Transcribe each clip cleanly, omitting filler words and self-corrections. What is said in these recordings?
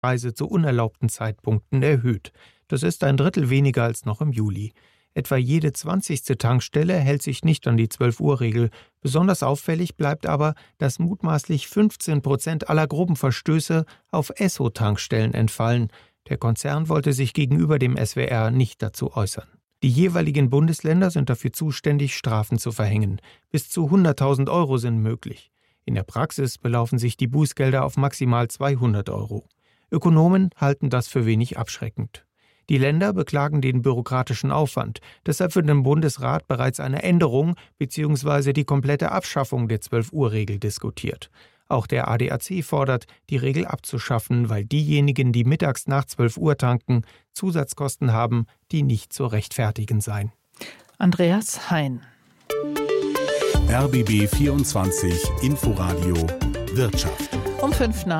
Preise zu unerlaubten Zeitpunkten erhöht. Das ist 1/3 weniger als noch im Juli. Etwa jede 20. Tankstelle hält sich nicht an die 12-Uhr-Regel. Besonders auffällig bleibt aber, dass mutmaßlich 15% aller groben Verstöße auf Esso-Tankstellen entfallen. Der Konzern wollte sich gegenüber dem SWR nicht dazu äußern. Die jeweiligen Bundesländer sind dafür zuständig, Strafen zu verhängen. Bis zu 100.000 € sind möglich. In der Praxis belaufen sich die Bußgelder auf maximal 200 €. Ökonomen halten das für wenig abschreckend. Die Länder beklagen den bürokratischen Aufwand. Deshalb wird im Bundesrat bereits eine Änderung bzw. die komplette Abschaffung der 12-Uhr-Regel diskutiert. Auch der ADAC fordert, die Regel abzuschaffen, weil diejenigen, die mittags nach 12 Uhr tanken, Zusatzkosten haben, die nicht zu rechtfertigen seien. Andreas Hein. RBB 24 Inforadio Wirtschaft. Um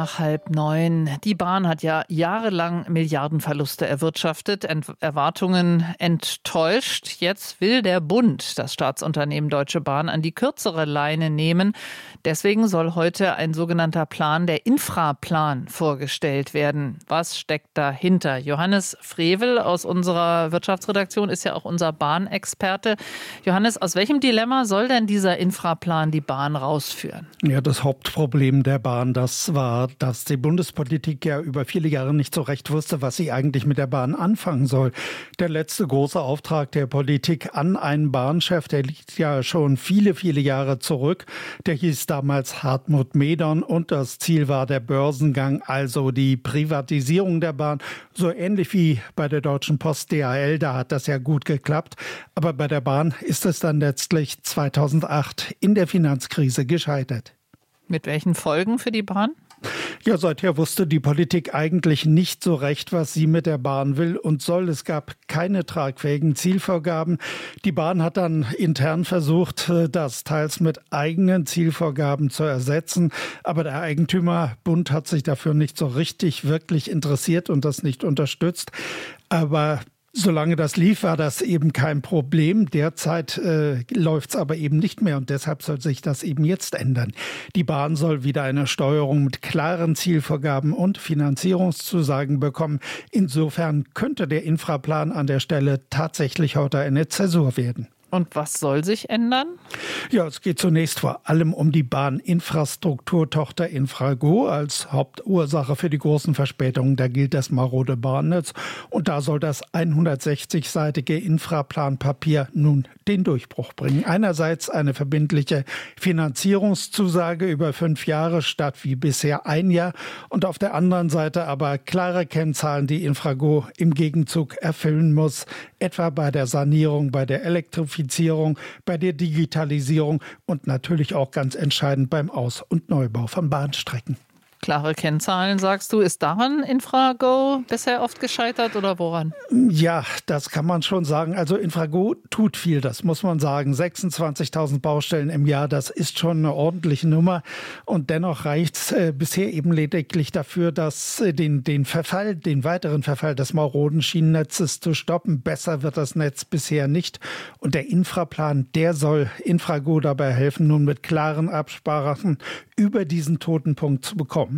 8:05. Die Bahn hat ja jahrelang Milliardenverluste erwirtschaftet, Erwartungen enttäuscht. Jetzt will der Bund das Staatsunternehmen Deutsche Bahn an die kürzere Leine nehmen. Deswegen soll heute ein sogenannter Plan, der Infraplan, vorgestellt werden. Was steckt dahinter? Johannes Frevel aus unserer Wirtschaftsredaktion ist ja auch unser Bahnexperte. Johannes, aus welchem Dilemma soll denn dieser Infraplan die Bahn rausführen? Ja, das Hauptproblem der Bahn, das war, dass die Bundespolitik ja über viele Jahre nicht so recht wusste, was sie eigentlich mit der Bahn anfangen soll. Der letzte große Auftrag der Politik an einen Bahnchef, der liegt ja schon viele, viele Jahre zurück. Der hieß damals Hartmut Medorn und das Ziel war der Börsengang, also die Privatisierung der Bahn. So ähnlich wie bei der Deutschen Post DHL, da hat das ja gut geklappt. Aber bei der Bahn ist es dann letztlich 2008 in der Finanzkrise gescheitert. Mit welchen Folgen für die Bahn? Ja, seither wusste die Politik eigentlich nicht so recht, was sie mit der Bahn will und soll. Es gab keine tragfähigen Zielvorgaben. Die Bahn hat dann intern versucht, das teils mit eigenen Zielvorgaben zu ersetzen. Aber der Eigentümer Bund hat sich dafür nicht so richtig wirklich interessiert und das nicht unterstützt. Aber solange das lief, war das eben kein Problem. Derzeit läuft es aber eben nicht mehr und deshalb soll sich das eben jetzt ändern. Die Bahn soll wieder eine Steuerung mit klaren Zielvorgaben und Finanzierungszusagen bekommen. Insofern könnte der Infraplan an der Stelle tatsächlich heute eine Zäsur werden. Und was soll sich ändern? Ja, es geht zunächst vor allem um die Bahninfrastrukturtochter Infrago als Hauptursache für die großen Verspätungen. Da gilt das marode Bahnnetz und da soll das 160-seitige Infraplanpapier nun den Durchbruch bringen. Einerseits eine verbindliche Finanzierungszusage über 5 Jahre statt wie bisher 1 Jahr und auf der anderen Seite aber klare Kennzahlen, die Infrago im Gegenzug erfüllen muss, etwa bei der Sanierung, bei der Elektrifizierung, bei der Digitalisierung und natürlich auch ganz entscheidend beim Aus- und Neubau von Bahnstrecken. Klare Kennzahlen, sagst du. Ist daran Infrago bisher oft gescheitert oder woran? Ja, das kann man schon sagen. Also Infrago tut viel, das muss man sagen. 26.000 Baustellen im Jahr, das ist schon eine ordentliche Nummer. Und dennoch reicht es bisher eben lediglich dafür, dass den weiteren Verfall des maroden Schienennetzes zu stoppen. Besser wird das Netz bisher nicht. Und der Infraplan, der soll Infrago dabei helfen, nun mit klaren Absprachen über diesen Totenpunkt zu bekommen.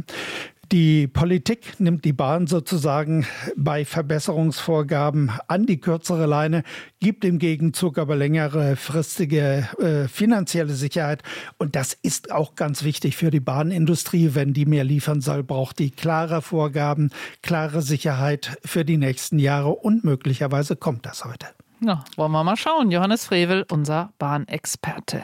Die Politik nimmt die Bahn sozusagen bei Verbesserungsvorgaben an die kürzere Leine, gibt im Gegenzug aber längerefristige finanzielle Sicherheit. Und das ist auch ganz wichtig für die Bahnindustrie. Wenn die mehr liefern soll, braucht die klare Vorgaben, klare Sicherheit für die nächsten Jahre. Und möglicherweise kommt das heute. Ja, wollen wir mal schauen. Johannes Frevel, unser Bahnexperte.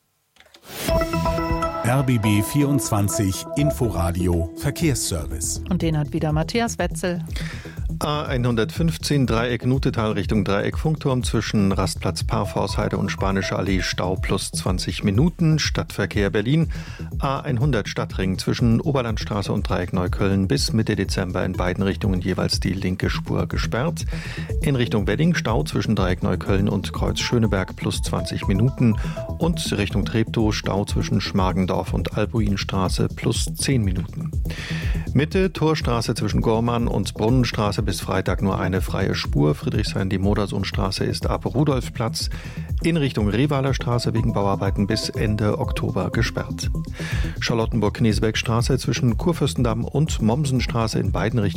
RBB 24 Inforadio Verkehrsservice. Und den hat wieder Matthias Wetzel. A115 Dreieck Nutetal Richtung Dreieck Funkturm zwischen Rastplatz Parforceheide und Spanische Allee Stau plus 20 Minuten. Stadtverkehr Berlin. A100 Stadtring zwischen Oberlandstraße und Dreieck Neukölln bis Mitte Dezember in beiden Richtungen jeweils die linke Spur gesperrt. In Richtung Wedding Stau zwischen Dreieck Neukölln und Kreuz Schöneberg plus 20 Minuten. Und Richtung Treptow Stau zwischen Schmargendorf und Albuinstraße plus 10 Minuten. Mitte Torstraße zwischen Gormann und Brunnenstraße bis Freitag nur eine freie Spur. Friedrichshain-die-Modersohnstraße ist ab Rudolfplatz in Richtung Revaler Straße wegen Bauarbeiten bis Ende Oktober gesperrt. Charlottenburg-Knesebeck-Straße zwischen Kurfürstendamm und Mommsenstraße in beiden Richtungen